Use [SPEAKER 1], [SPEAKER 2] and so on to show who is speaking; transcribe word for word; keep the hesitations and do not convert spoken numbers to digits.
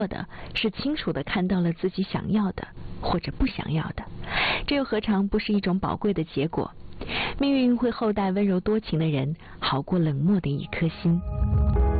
[SPEAKER 1] 的是清楚地看到了自己想要的或者不想要的，这又何尝不是一种宝贵的结果？命运会厚待温柔多情的人，好过冷漠的一颗心。